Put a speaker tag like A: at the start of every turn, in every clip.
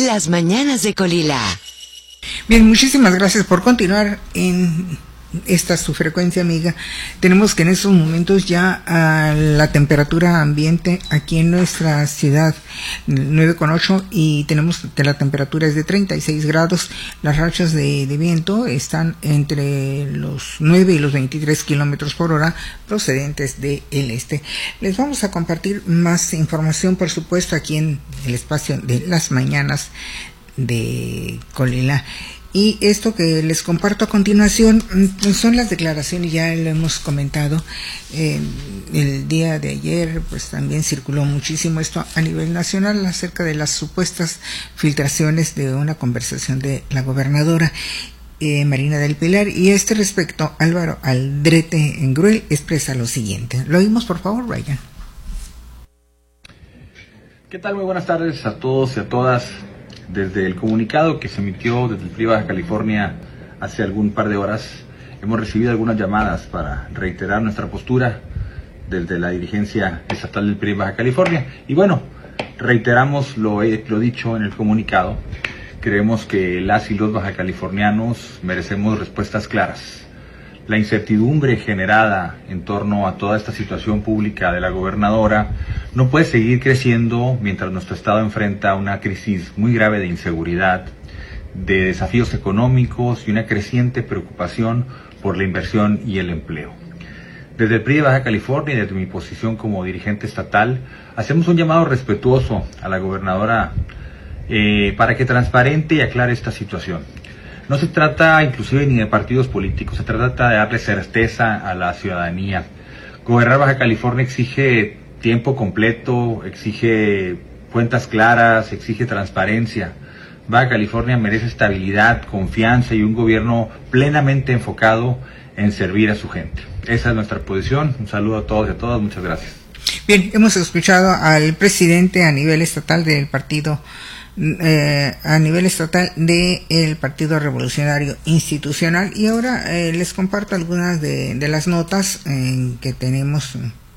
A: Las mañanas de Colila.
B: Bien, muchísimas gracias por continuar en esta su frecuencia amiga. Tenemos que en estos momentos ya la temperatura ambiente aquí en nuestra ciudad 9,8 y tenemos que la temperatura es de 36 grados. Las rachas de viento están entre los 9 y los 23 kilómetros por hora procedentes del este. Les vamos a compartir más información, por supuesto, aquí en el espacio de las mañanas de Colila. Y esto que les comparto a continuación son las declaraciones, ya lo hemos comentado. El día de ayer pues también circuló muchísimo esto a nivel nacional acerca de las supuestas filtraciones de una conversación de la gobernadora Marina del Pilar, y a este respecto Álvaro Aldrete en Gruel expresa lo siguiente. Lo oímos, por favor, Ryan.
C: ¿Qué tal? Muy buenas tardes a todos y a todas. Desde el comunicado que se emitió desde el PRI Baja California hace algún par de horas, hemos recibido algunas llamadas para reiterar nuestra postura desde la dirigencia estatal del PRI Baja California. Y bueno, reiteramos lo dicho en el comunicado. Creemos que las y los bajacalifornianos merecemos respuestas claras. La incertidumbre generada en torno a toda esta situación pública de la gobernadora no puede seguir creciendo mientras nuestro estado enfrenta una crisis muy grave de inseguridad, de desafíos económicos y una creciente preocupación por la inversión y el empleo. Desde el PRI de Baja California y desde mi posición como dirigente estatal, hacemos un llamado respetuoso a la gobernadora para que transparente y aclare esta situación. No se trata inclusive ni de partidos políticos, se trata de darle certeza a la ciudadanía. Gobernar Baja California exige tiempo completo, exige cuentas claras, exige transparencia. Baja California merece estabilidad, confianza y un gobierno plenamente enfocado en servir a su gente. Esa es nuestra posición. Un saludo a todos y a todas. Muchas gracias.
B: Bien, hemos escuchado al presidente a nivel estatal del partido del Partido Revolucionario Institucional, y ahora les comparto algunas de las notas que tenemos.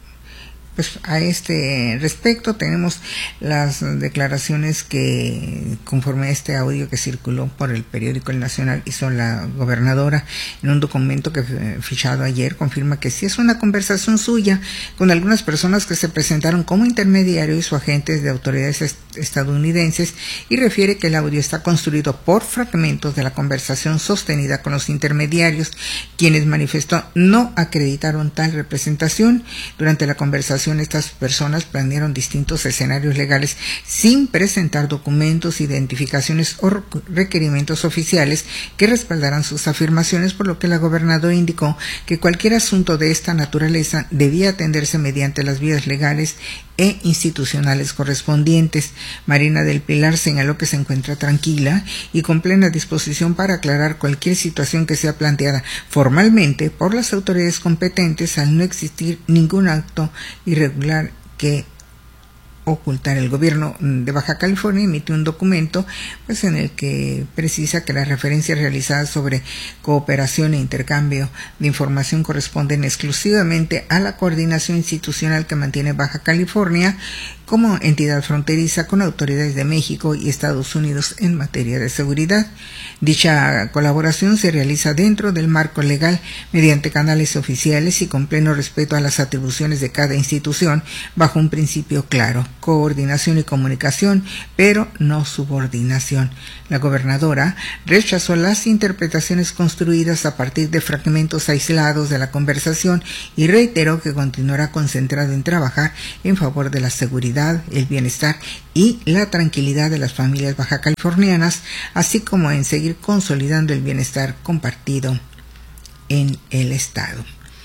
B: Pues a este respecto tenemos las declaraciones que, conforme a este audio que circuló por el periódico El Nacional, hizo la gobernadora en un documento que fichado ayer. Confirma que sí es una conversación suya con algunas personas que se presentaron como intermediarios o agentes de autoridades estadounidenses, y refiere que el audio está construido por fragmentos de la conversación sostenida con los intermediarios, quienes manifestó no acreditaron tal representación. Durante la conversación, estas personas planearon distintos escenarios legales sin presentar documentos, identificaciones o requerimientos oficiales que respaldaran sus afirmaciones, por lo que la gobernadora indicó que cualquier asunto de esta naturaleza debía atenderse mediante las vías legales e institucionales correspondientes. Marina del Pilar señaló que se encuentra tranquila y con plena disposición para aclarar cualquier situación que sea planteada formalmente por las autoridades competentes, al no existir ningún acto irregular que ocultar. El gobierno de Baja California emitió un documento pues en el que precisa que las referencias realizadas sobre cooperación e intercambio de información corresponden exclusivamente a la coordinación institucional que mantiene Baja California como entidad fronteriza con autoridades de México y Estados Unidos en materia de seguridad. Dicha colaboración se realiza dentro del marco legal mediante canales oficiales y con pleno respeto a las atribuciones de cada institución, bajo un principio claro: coordinación y comunicación, pero no subordinación. La gobernadora rechazó las interpretaciones construidas a partir de fragmentos aislados de la conversación y reiteró que continuará concentrado en trabajar en favor de la seguridad, el bienestar y la tranquilidad de las familias bajacalifornianas, así como en seguir consolidando el bienestar compartido en el estado.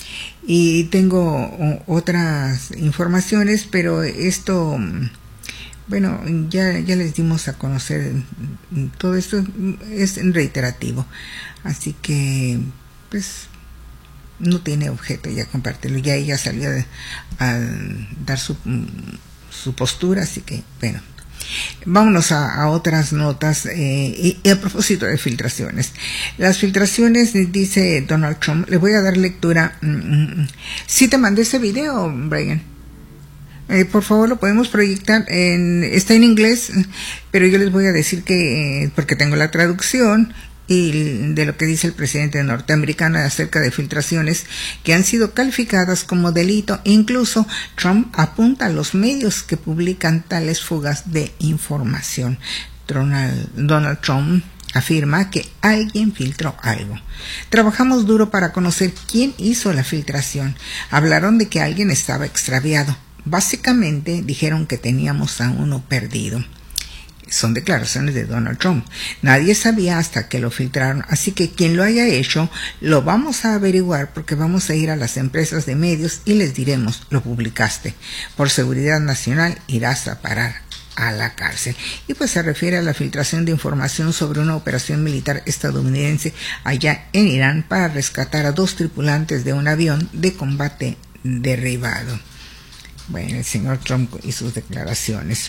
B: Y tengo otras informaciones, pero esto, bueno, ya les dimos a conocer. Todo esto es reiterativo, así que pues no tiene objeto ya compartirlo. Ya ella salió a dar su postura, así que bueno, vámonos a otras notas. Y a propósito de filtraciones, las filtraciones, dice Donald Trump, le voy a dar lectura. Sí te mandé ese video, Brian. Por favor, lo podemos proyectar. Está en inglés, pero yo les voy a decir que, porque tengo la traducción y de lo que dice el presidente norteamericano acerca de filtraciones que han sido calificadas como delito. Incluso Trump apunta a los medios que publican tales fugas de información. Donald Trump afirma que alguien filtró algo. Trabajamos duro para conocer quién hizo la filtración. Hablaron de que alguien estaba extraviado. Básicamente dijeron que teníamos a uno perdido. Son declaraciones de Donald Trump. Nadie sabía hasta que lo filtraron, así que quien lo haya hecho lo vamos a averiguar, porque vamos a ir a las empresas de medios y les diremos: lo publicaste. Por seguridad nacional irás a parar a la cárcel. Y pues se refiere a la filtración de información sobre una operación militar estadounidense allá en Irán para rescatar a 2 tripulantes de un avión de combate derribado. Bueno, el señor Trump y sus declaraciones.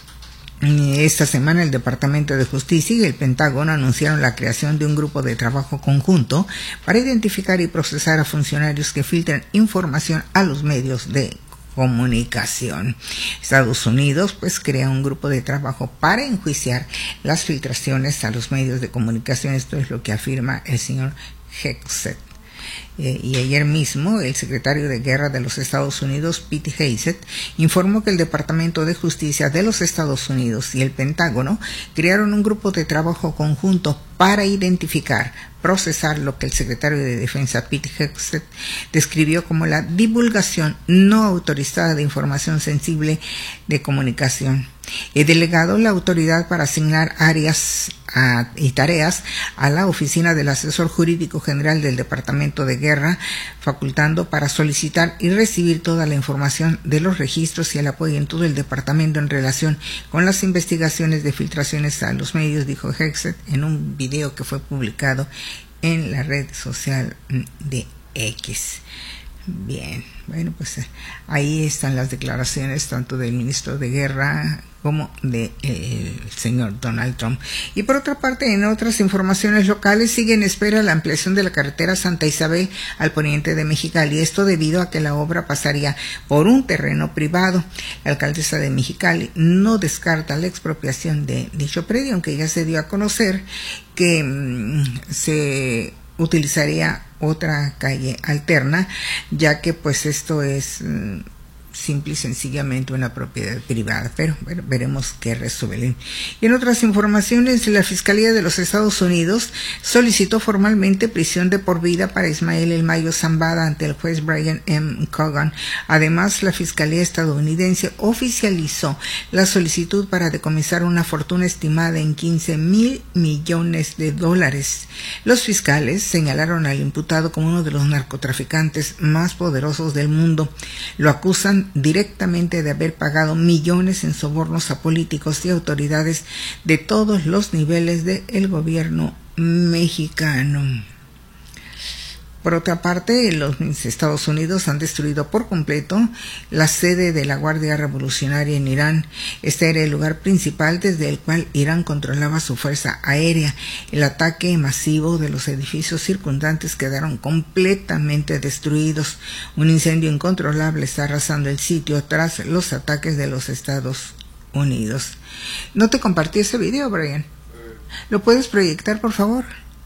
B: Esta semana el Departamento de Justicia y el Pentágono anunciaron la creación de un grupo de trabajo conjunto para identificar y procesar a funcionarios que filtran información a los medios de comunicación. Estados Unidos pues crea un grupo de trabajo para enjuiciar las filtraciones a los medios de comunicación. Esto es lo que afirma el señor Hegseth. Y ayer mismo el secretario de Guerra de los Estados Unidos, Pete Hegseth, informó que el Departamento de Justicia de los Estados Unidos y el Pentágono crearon un grupo de trabajo conjunto para identificar, procesar lo que el secretario de Defensa, Pete Hegseth, describió como la divulgación no autorizada de información sensible de comunicación. He delegado la autoridad para asignar áreas y tareas a la Oficina del Asesor Jurídico General del Departamento de Guerra, facultando para solicitar y recibir toda la información de los registros y el apoyo en todo el departamento en relación con las investigaciones de filtraciones a los medios, dijo Hegseth en un video que fue publicado en la red social de X. Bien, bueno, pues ahí están las declaraciones tanto del ministro de Guerra como del señor Donald Trump. Y por otra parte, en otras informaciones locales, sigue en espera la ampliación de la carretera Santa Isabel al poniente de Mexicali. Esto debido a que la obra pasaría por un terreno privado. La alcaldesa de Mexicali no descarta la expropiación de dicho predio, aunque ya se dio a conocer que se utilizaría otra calle alterna, ya que pues esto es simple y sencillamente una propiedad privada, pero bueno, veremos qué resuelven. Y en otras informaciones, la Fiscalía de los Estados Unidos solicitó formalmente prisión de por vida para Ismael El Mayo Zambada ante el juez Brian M. Cogan. Además, la Fiscalía estadounidense oficializó la solicitud para decomisar una fortuna estimada en $15,000 millones. Los fiscales señalaron al imputado como uno de los narcotraficantes más poderosos del mundo. Lo acusan directamente de haber pagado millones en sobornos a políticos y autoridades de todos los niveles del gobierno mexicano. Por otra parte, los Estados Unidos han destruido por completo la sede de la Guardia Revolucionaria en Irán. Este era el lugar principal desde el cual Irán controlaba su fuerza aérea. El ataque masivo de los edificios circundantes quedaron completamente destruidos. Un incendio incontrolable está arrasando el sitio tras los ataques de los Estados Unidos. No te compartí ese video, Brian. ¿Lo puedes proyectar, por favor?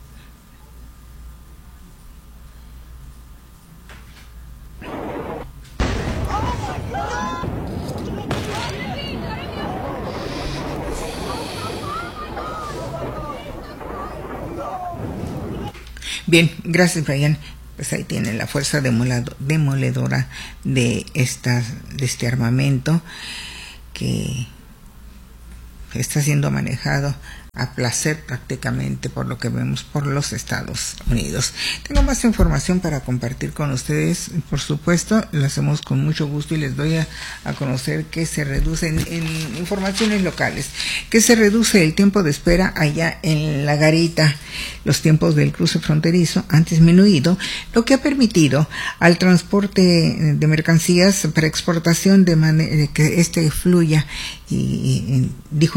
B: Bien, gracias, Brian. Pues ahí tienen la fuerza demoledora de este armamento que está siendo manejado a placer prácticamente, por lo que vemos, por los Estados Unidos. Tengo más información para compartir con ustedes, por supuesto, lo hacemos con mucho gusto y les doy a conocer que se reduce en informaciones locales, que se reduce el tiempo de espera allá en La Garita. Los tiempos del cruce fronterizo han disminuido, lo que ha permitido al transporte de mercancías para exportación de manera que este fluya, y dijo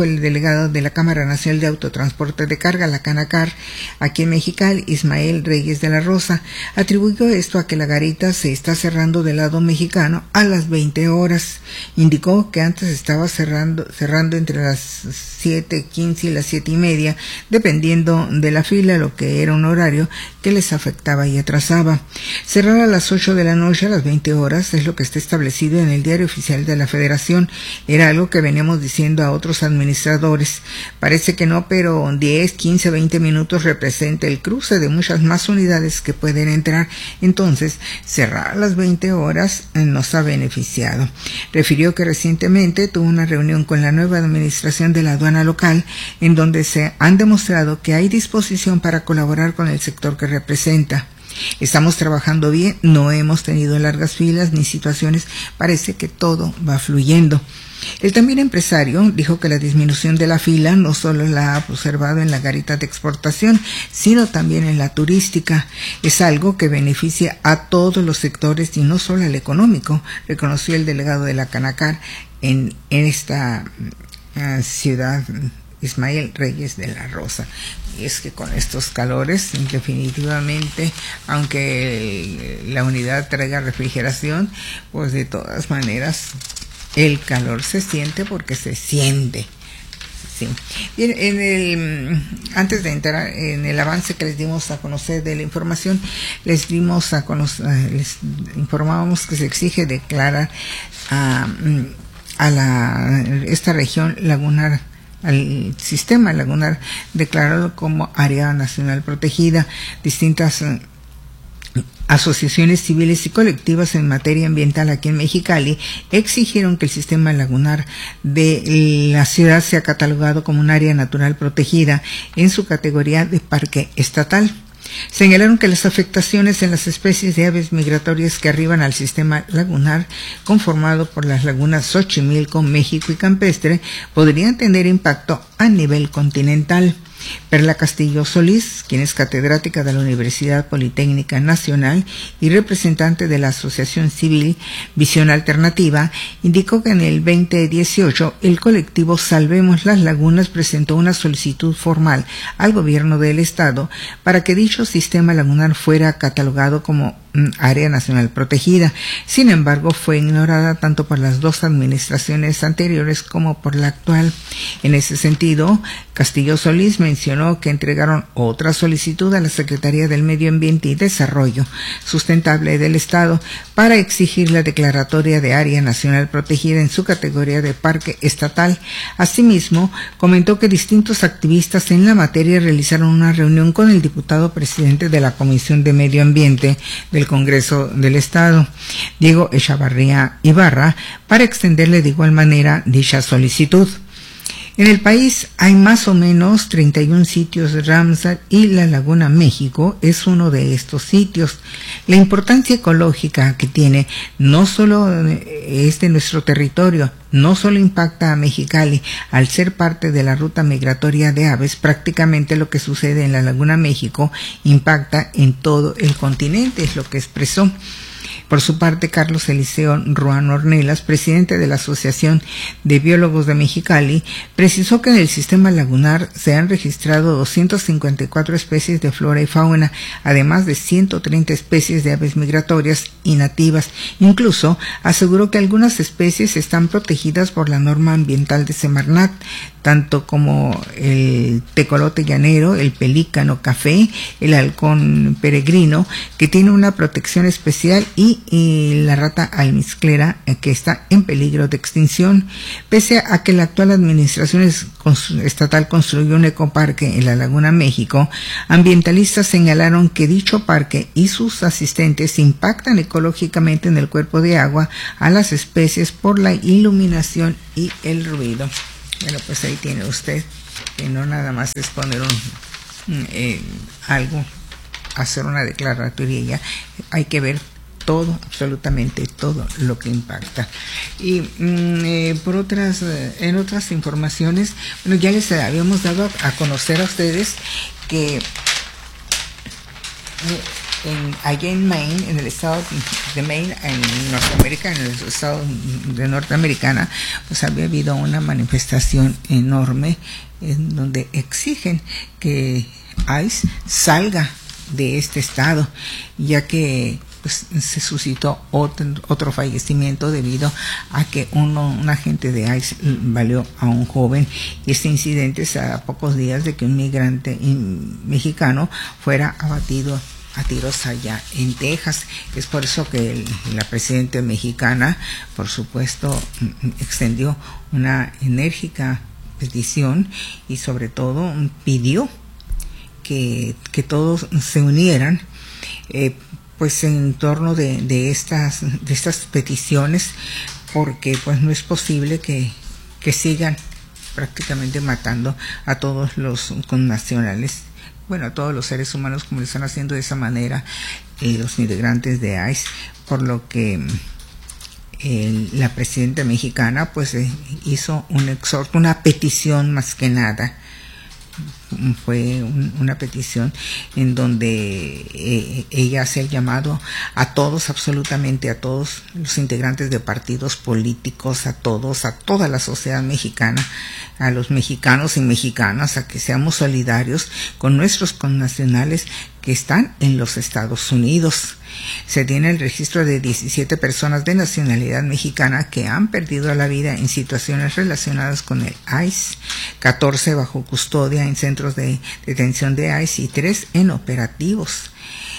B: el delegado de la Cámara Nacional de Autotransporte de Carga, la Canacar, aquí en Mexicali, Ismael Reyes de la Rosa. Atribuyó esto a que la garita se está cerrando del lado mexicano a las 20 horas. Indicó que antes estaba cerrando entre las 7:15 y las 7:30, dependiendo de la fila, lo que era un horario que les afectaba y atrasaba. Cerrar a las 8 de la noche a las 20 horas es lo que está establecido en el Diario Oficial de la Federación. Era algo que veníamos diciendo a otros administradores. Parece que no, pero 10, 15, 20 minutos representa el cruce de muchas más unidades que pueden entrar. Entonces, cerrar a las 20 horas nos ha beneficiado. Refirió que recientemente tuvo una reunión con la nueva administración de la aduana local, en donde se han demostrado que hay disposición para colaborar con el sector que representa. Estamos trabajando bien, no hemos tenido largas filas ni situaciones, parece que todo va fluyendo. El también empresario dijo que la disminución de la fila no solo la ha observado en la garita de exportación, sino también en la turística. Es algo que beneficia a todos los sectores y no solo al económico, reconoció el delegado de la Canacar en esta ciudad, Ismael Reyes de la Rosa. Y es que con estos calores, definitivamente, aunque la unidad traiga refrigeración, pues de todas maneras el calor se siente porque se siente. Sí. Bien, antes de entrar en el avance que les dimos a conocer de la información, les informábamos que se exige declarar a esta región lagunar, al sistema lagunar declarado como área nacional protegida. Distintas asociaciones civiles y colectivas en materia ambiental aquí en Mexicali exigieron que el sistema lagunar de la ciudad sea catalogado como un área natural protegida en su categoría de parque estatal. Señalaron que las afectaciones en las especies de aves migratorias que arriban al sistema lagunar conformado por las lagunas Xochimilco, México y Campestre podrían tener impacto a nivel continental. Perla Castillo Solís, quien es catedrática de la Universidad Politécnica Nacional y representante de la Asociación Civil Visión Alternativa, indicó que en el 2018 el colectivo Salvemos las Lagunas presentó una solicitud formal al gobierno del estado para que dicho sistema lagunar fuera catalogado como área nacional protegida. Sin embargo, fue ignorada tanto por las dos administraciones anteriores como por la actual. En ese sentido, Castillo Solís mencionó que entregaron otra solicitud a la Secretaría del Medio Ambiente y Desarrollo Sustentable del Estado para exigir la declaratoria de área nacional protegida en su categoría de parque estatal. Asimismo, comentó que distintos activistas en la materia realizaron una reunión con el diputado presidente de la Comisión de Medio Ambiente del Congreso del Estado, Diego Echavarría Ibarra, para extenderle de igual manera dicha solicitud. En el país hay más o menos 31 sitios Ramsar y la Laguna México es uno de estos sitios. La importancia ecológica que tiene no solo es de nuestro territorio, no solo impacta a Mexicali al ser parte de la ruta migratoria de aves, prácticamente lo que sucede en la Laguna México impacta en todo el continente, es lo que expresó. Por su parte, Carlos Eliseo Ruano Ornelas, presidente de la Asociación de Biólogos de Mexicali, precisó que en el sistema lagunar se han registrado 254 especies de flora y fauna, además de 130 especies de aves migratorias y nativas. Incluso aseguró que algunas especies están protegidas por la norma ambiental de Semarnat, tanto como el tecolote llanero, el pelícano café, el halcón peregrino, que tiene una protección especial, y la rata almizclera, que está en peligro de extinción. Pese a que la actual administración estatal construyó un ecoparque en la Laguna México, ambientalistas señalaron que dicho parque y sus asistentes impactan ecológicamente en el cuerpo de agua a las especies por la iluminación y el ruido. Bueno, pues ahí tiene usted, que no nada más es poner algo, hacer una declaratoria, ya hay que ver todo, absolutamente todo lo que impacta. Y por en otras informaciones, bueno, ya les habíamos dado a conocer a ustedes que allá en Maine, en el estado de Maine, en Norteamérica, en el estado de Norteamericana, pues había habido una manifestación enorme en donde exigen que ICE salga de este estado, ya que pues se suscitó otro fallecimiento debido a que un agente de ICE baleó a un joven, y este incidente es a pocos días de que un migrante mexicano fuera abatido a tiros allá en Texas. Es por eso que la presidenta mexicana, por supuesto, extendió una enérgica petición y sobre todo pidió que todos se unieran pues en torno de estas peticiones, porque pues no es posible que sigan prácticamente matando a todos los connacionales, bueno, a todos los seres humanos, como lo están haciendo de esa manera los integrantes de ICE, por lo que la presidenta mexicana pues hizo un exhorto, una petición más que nada. Fue una petición en donde ella hace el llamado a todos, absolutamente a todos los integrantes de partidos políticos, a toda la sociedad mexicana, a los mexicanos y mexicanas, a que seamos solidarios con nuestros connacionales que están en los Estados Unidos. Se tiene el registro de 17 personas de nacionalidad mexicana que han perdido la vida en situaciones relacionadas con el ICE, 14 bajo custodia en centros de detención de ICE y 3 en operativos.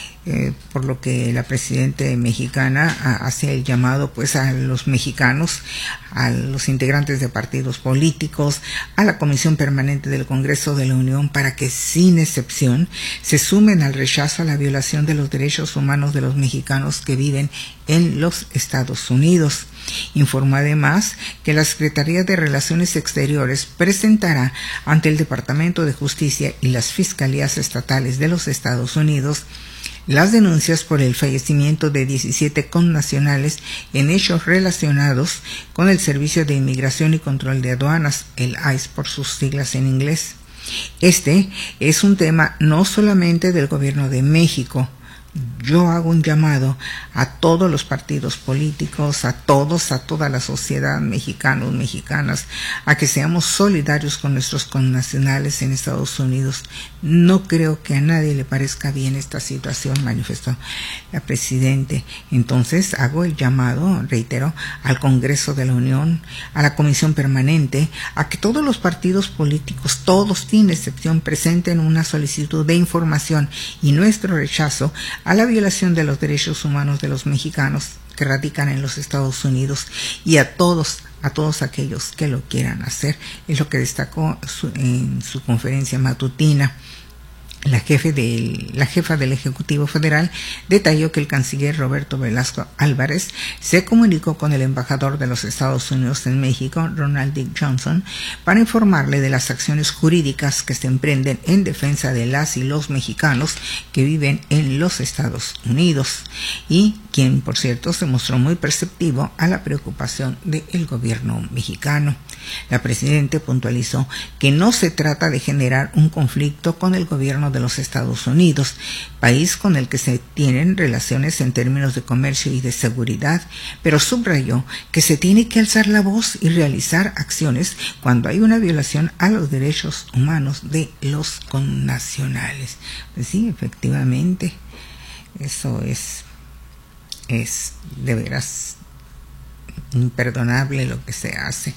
B: Por lo que la presidenta mexicana hace el llamado pues a los mexicanos, a los integrantes de partidos políticos, a la Comisión Permanente del Congreso de la Unión, para que sin excepción se sumen al rechazo a la violación de los derechos humanos de los mexicanos que viven en los Estados Unidos. Informó además que la Secretaría de Relaciones Exteriores presentará ante el Departamento de Justicia y las Fiscalías Estatales de los Estados Unidos las denuncias por el fallecimiento de 17 connacionales en hechos relacionados con el Servicio de Inmigración y Control de Aduanas, el ICE por sus siglas en inglés. Este es un tema no solamente del gobierno de México. Yo hago un llamado a todos los partidos políticos, a toda la sociedad, mexicanos, mexicanas, a que seamos solidarios con nuestros connacionales en Estados Unidos. No creo que a nadie le parezca bien esta situación, manifestó la presidenta. Entonces hago el llamado, reitero, al Congreso de la Unión, a la Comisión Permanente, a que todos los partidos políticos, todos sin excepción, presenten una solicitud de información y nuestro rechazo a la violación de los derechos humanos de los mexicanos que radican en los Estados Unidos, y a todos aquellos que lo quieran hacer. Es lo que destacó en su conferencia matutina. La jefa del Ejecutivo Federal detalló que el canciller Roberto Velasco Álvarez se comunicó con el embajador de los Estados Unidos en México, Ronald Dick Johnson, para informarle de las acciones jurídicas que se emprenden en defensa de las y los mexicanos que viven en los Estados Unidos, y quien, por cierto, se mostró muy perceptivo a la preocupación del gobierno mexicano. La presidenta puntualizó que no se trata de generar un conflicto con el gobierno de los Estados Unidos, país con el que se tienen relaciones en términos de comercio y de seguridad, pero subrayó que se tiene que alzar la voz y realizar acciones cuando hay una violación a los derechos humanos de los connacionales. Pues sí, efectivamente, eso es de veras imperdonable lo que se hace.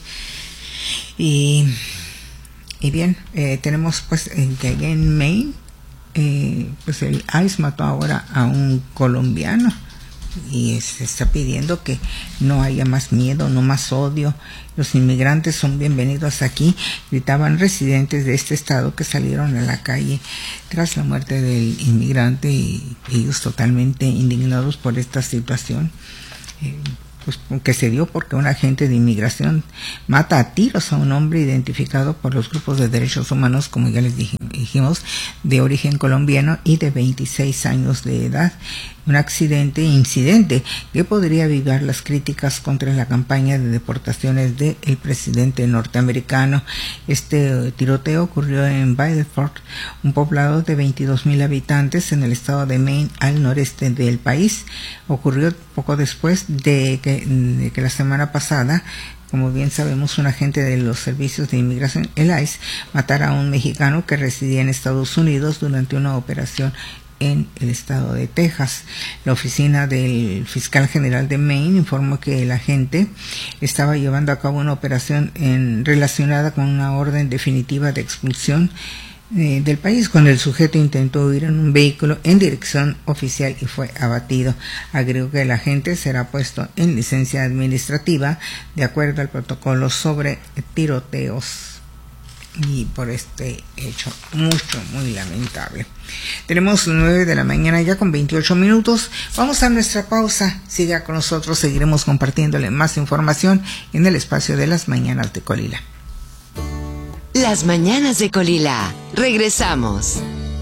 B: Y bien, tenemos pues que allá en Maine, pues el ICE mató ahora a un colombiano, y se está pidiendo que no haya más miedo, no más odio. Los inmigrantes son bienvenidos aquí, gritaban residentes de este estado que salieron a la calle tras la muerte del inmigrante, y ellos totalmente indignados por esta situación. Pues que se dio porque un agente de inmigración mata a tiros a un hombre identificado por los grupos de derechos humanos, como ya les dijimos, de origen colombiano y de 26 años de edad. un incidente que podría avivar las críticas contra la campaña de deportaciones del presidente norteamericano. Este tiroteo ocurrió en Biddeford, un poblado de 22,000 habitantes en el estado de Maine, al noreste del país. Ocurrió poco después de que la semana pasada, como bien sabemos, un agente de los servicios de inmigración, el ICE, matara a un mexicano que residía en Estados Unidos durante una operación en el estado de Texas. La oficina del fiscal general de Maine informó que el agente estaba llevando a cabo una operación relacionada con una orden definitiva de expulsión del país, cuando el sujeto intentó huir en un vehículo en dirección oficial y fue abatido. Agregó que el agente será puesto en licencia administrativa de acuerdo al protocolo sobre tiroteos, y por este hecho muy lamentable. Tenemos 9 de la mañana ya con 28 minutos. Vamos a nuestra pausa. Siga con nosotros, seguiremos compartiéndole más información en el espacio de las mañanas de Colila.
A: Las mañanas de Colila. Regresamos.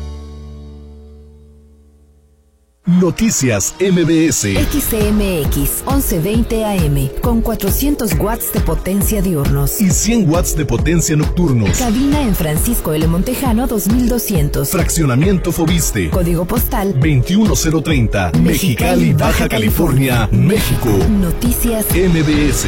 D: Noticias MBS.
E: XCMX 1120 AM con 400 watts de potencia diurnos
D: y 100 watts de potencia nocturnos.
E: Cabina en Francisco L. Montejano 2200.
D: Fraccionamiento Fobiste.
E: Código postal
D: 21030. Mexicali, Baja California, México.
E: Noticias
D: MBS.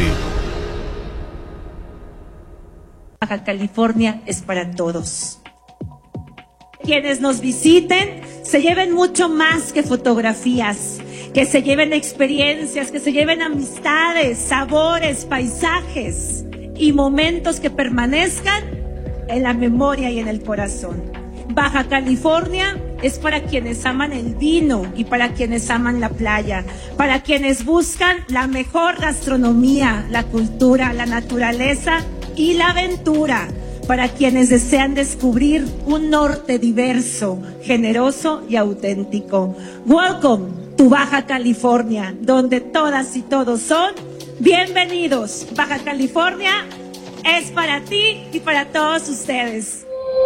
F: Baja California es para todos. Quienes nos visiten se lleven mucho más que fotografías, que se lleven experiencias, que se lleven amistades, sabores, paisajes y momentos que permanezcan en la memoria y en el corazón. Baja California es para quienes aman el vino y para quienes aman la playa, para quienes buscan la mejor gastronomía, la cultura, la naturaleza y la aventura, para quienes desean descubrir un norte diverso, generoso y auténtico. Welcome to Baja California, donde todas y todos son bienvenidos. Baja California es para ti y para todos ustedes.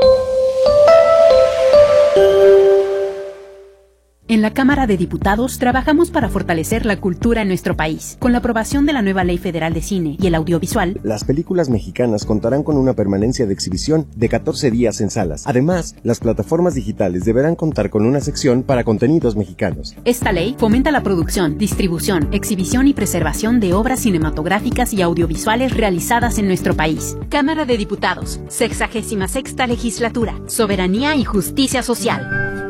G: En la Cámara de Diputados trabajamos para fortalecer la cultura en nuestro país. Con la aprobación de la nueva Ley Federal de Cine y el Audiovisual,
H: las películas mexicanas contarán con una permanencia de exhibición de 14 días en salas. Además, las plataformas digitales deberán contar con una sección para contenidos mexicanos.
G: Esta ley fomenta la producción, distribución, exhibición y preservación de obras cinematográficas y audiovisuales realizadas en nuestro país. Cámara de Diputados, 66ª Legislatura, Soberanía y Justicia Social.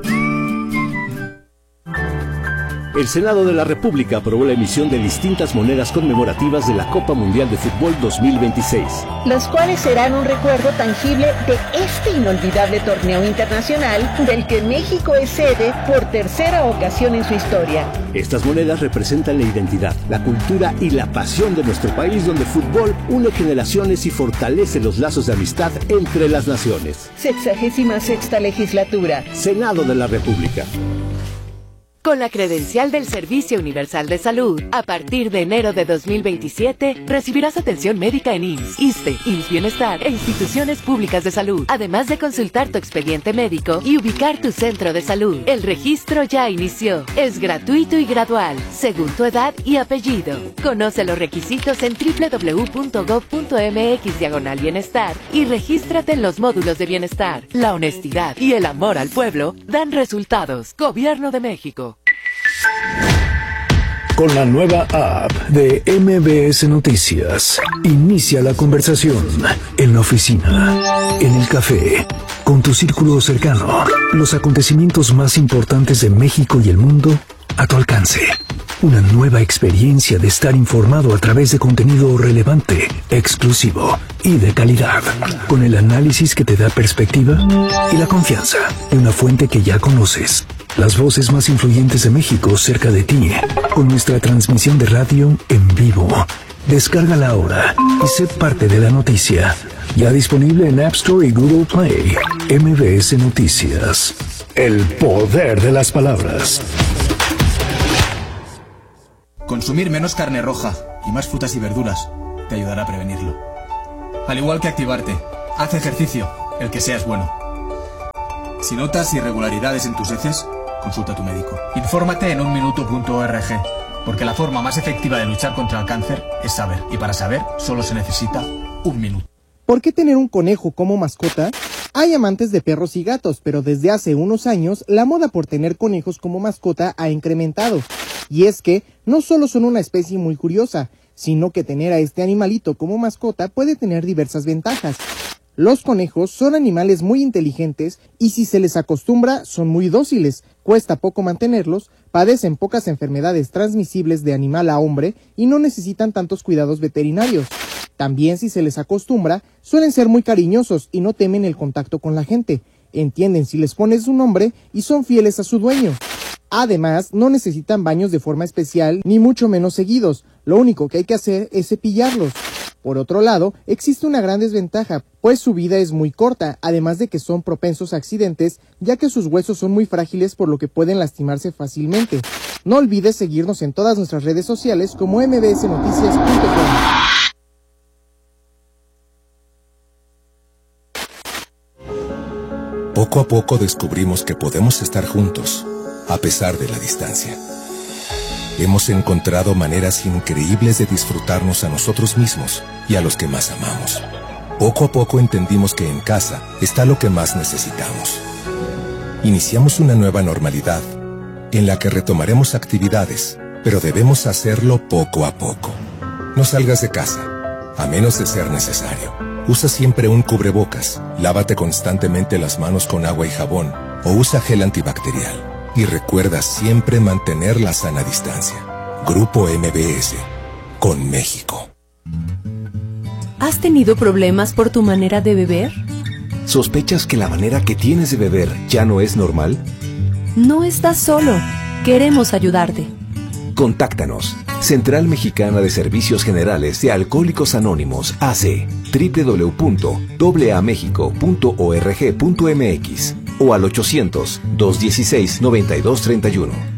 I: El Senado de la República aprobó la emisión de distintas monedas conmemorativas de la Copa Mundial de Fútbol 2026.
J: Las cuales serán un recuerdo tangible de este inolvidable torneo internacional del que México es sede por tercera ocasión en su historia.
I: Estas monedas representan la identidad, la cultura y la pasión de nuestro país, donde el fútbol une generaciones y fortalece los lazos de amistad entre las naciones.
J: 66ª Legislatura.
I: Senado de la República.
A: Con la credencial del Servicio Universal de Salud, a partir de enero de 2027, recibirás atención médica en IMSS, ISSSTE, IMSS Bienestar e instituciones públicas de salud, además de consultar tu expediente médico y ubicar tu centro de salud. El registro ya inició. Es gratuito y gradual, según tu edad y apellido. Conoce los requisitos en www.gov.mx/bienestar y regístrate en los módulos de bienestar. La honestidad y el amor al pueblo dan resultados. Gobierno de México.
D: Con la nueva app de MBS Noticias, inicia la conversación en la oficina, en el café, con tu círculo cercano. Los acontecimientos más importantes de México y el mundo a tu alcance. Una nueva experiencia de estar informado a través de contenido relevante, exclusivo y de calidad, con el análisis que te da perspectiva y la confianza de una fuente que ya conoces. Las voces más influyentes de México cerca de ti, con nuestra transmisión de radio en vivo. Descárgala ahora y sé parte de la noticia. Ya disponible en App Store y Google Play. MBS Noticias. El poder de las palabras.
K: Consumir menos carne roja y más frutas y verduras te ayudará a prevenirlo. Al igual que activarte, haz ejercicio, el que sea es bueno. Si notas irregularidades en tus heces, Consulta a tu médico. Infórmate en unminuto.org, porque la forma más efectiva de luchar contra el cáncer es saber. Y para saber, solo se necesita un minuto.
L: ¿Por qué tener un conejo como mascota? Hay amantes de perros y gatos, pero desde hace unos años la moda por tener conejos como mascota ha incrementado. Y es que no solo son una especie muy curiosa, sino que tener a este animalito como mascota puede tener diversas ventajas. Los conejos son animales muy inteligentes y si se les acostumbra son muy dóciles, cuesta poco mantenerlos, padecen pocas enfermedades transmisibles de animal a hombre y no necesitan tantos cuidados veterinarios. También si se les acostumbra, suelen ser muy cariñosos y no temen el contacto con la gente, entienden si les pones un nombre y son fieles a su dueño. Además, no necesitan baños de forma especial ni mucho menos seguidos, lo único que hay que hacer es cepillarlos. Por otro lado, existe una gran desventaja, pues su vida es muy corta, además de que son propensos a accidentes, ya que sus huesos son muy frágiles por lo que pueden lastimarse fácilmente. No olvides seguirnos en todas nuestras redes sociales como mbsnoticias.com.
M: Poco a poco descubrimos que podemos estar juntos, a pesar de la distancia. Hemos encontrado maneras increíbles de disfrutarnos a nosotros mismos y a los que más amamos. Poco a poco entendimos que en casa está lo que más necesitamos. Iniciamos una nueva normalidad, en la que retomaremos actividades, pero debemos hacerlo poco a poco. No salgas de casa, a menos de ser necesario. Usa siempre un cubrebocas, lávate constantemente las manos con agua y jabón, o usa gel antibacterial. Y recuerda siempre mantener la sana distancia. Grupo MBS, con México.
N: ¿Has tenido problemas por tu manera de beber?
I: ¿Sospechas que la manera que tienes de beber ya no es normal?
N: No estás solo. Queremos ayudarte.
I: Contáctanos. Central Mexicana de Servicios Generales de Alcohólicos Anónimos, AC, www.aamexico.org.mx o al 800-216-9231.